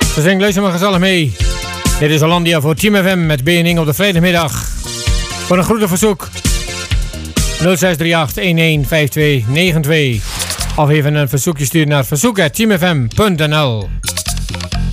Ze zingen luister maar gezellig mee. Dit is Hollandia voor Team FM met BNing op de vrijdagmiddag. Voor een groete verzoek 0638 115292. Of even een verzoekje sturen naar verzoek@teamfm.nl.